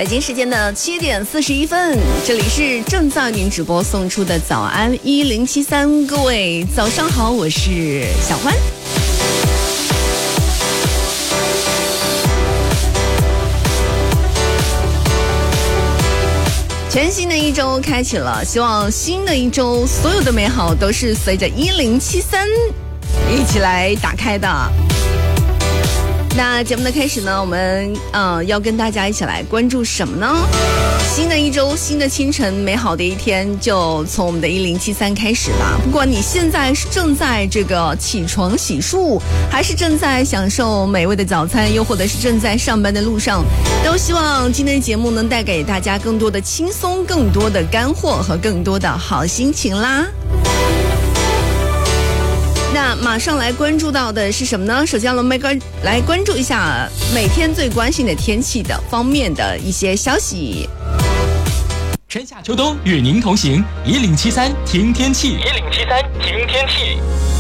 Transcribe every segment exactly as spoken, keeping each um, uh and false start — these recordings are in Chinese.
北京时间的七点四十一分，这里是正在您直播送出的早安一零七三，各位早上好，我是小欢。全新的一周开启了，希望新的一周所有的美好都是随着一零七三一起来打开的。那节目的开始呢，我们呃要跟大家一起来关注什么呢？新的一周，新的清晨，美好的一天就从我们的一零七三开始了。不管你现在是正在这个起床洗漱，还是正在享受美味的早餐，又或者是正在上班的路上，都希望今天的节目能带给大家更多的轻松，更多的干货和更多的好心情啦。那马上来关注到的是什么呢？首先我们来关注一下每天最关心的天气的方面的一些消息。 春夏秋冬与您同行，一零七三听天气，一零七三听天气。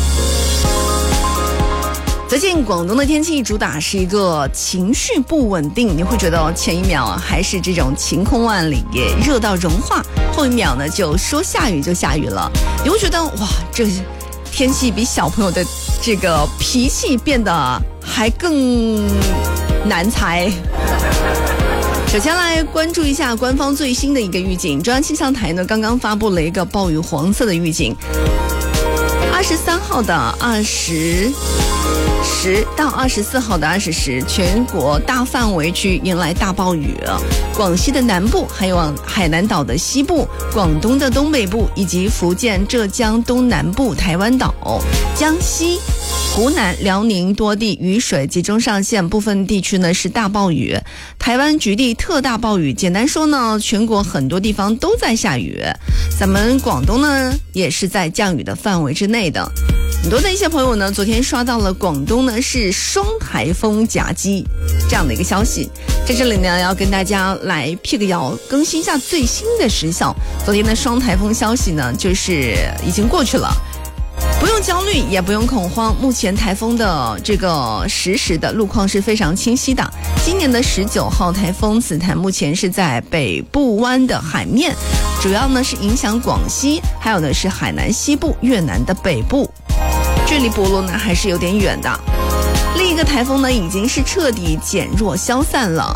最近广东的天气主打是一个情绪不稳定，你会觉得前一秒还是这种晴空万里，也热到融化，后一秒呢就说下雨就下雨了，你会觉得哇，这天气比小朋友的这个脾气变得还更难猜。首先来关注一下官方最新的一个预警，中央气象台呢刚刚发布了一个暴雨黄色的预警，二十三号的二十时到二十四号的二十时，全国大范围区迎来大暴雨，广西的南部，还有海南岛的西部，广东的东北部，以及福建、浙江东南部、台湾岛、江西、湖南、辽宁多地雨水集中上线，部分地区呢是大暴雨，台湾局地特大暴雨。简单说呢，全国很多地方都在下雨，咱们广东呢也是在降雨的范围之内的。很多的一些朋友呢，昨天刷到了广东呢是双台风夹击这样的一个消息，在这里呢要跟大家来辟个谣，更新一下最新的时效。昨天的双台风消息呢，就是已经过去了。不用焦虑，也不用恐慌。目前台风的这个实时的路况是非常清晰的。今年的十九号台风紫檀目前是在北部湾的海面，主要呢是影响广西，还有呢是海南西部、越南的北部，距离博罗呢还是有点远的。另一个台风呢已经是彻底减弱消散了。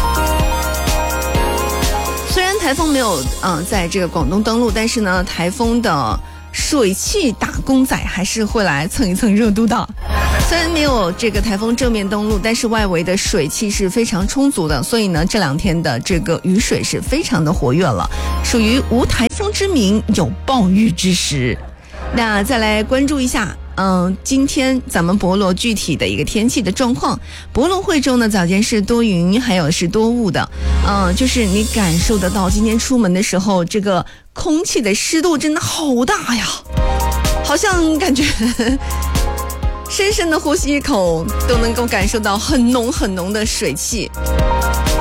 虽然台风没有嗯、呃、在这个广东登陆，但是呢台风的水汽打工仔还是会来蹭一蹭热度的。虽然没有这个台风正面登陆，但是外围的水汽是非常充足的，所以呢这两天的这个雨水是非常的活跃了，属于无台风之名有暴雨之时。那再来关注一下嗯，今天咱们博罗具体的一个天气的状况。博罗惠州呢早间是多云，还有是多雾的，嗯，就是你感受得到今天出门的时候，这个空气的湿度真的好大呀，好像感觉深深的呼吸一口都能够感受到很浓很浓的水汽。